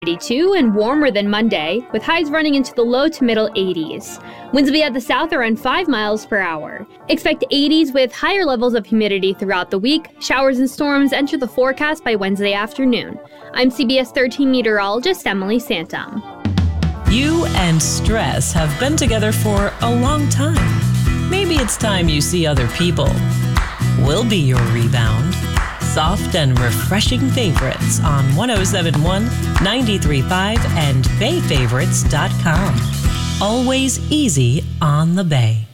82 and warmer than Monday, with highs running into the low to middle 80s. Winds will be at the south around 5 miles per hour. Expect 80s with higher levels of humidity throughout the week. Showers and storms enter the forecast by Wednesday afternoon. I'm CBS 13 meteorologist Emily Santum. You and stress have been together for a long time. Maybe it's time you see other people. We'll be your rebound. Soft and refreshing favorites on 107.1, 93.5, and BayFavorites.com. Always easy on the Bay.